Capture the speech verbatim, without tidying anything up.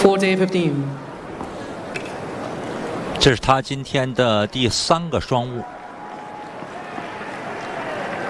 forty fifteen。 这是他今天的第三个双误。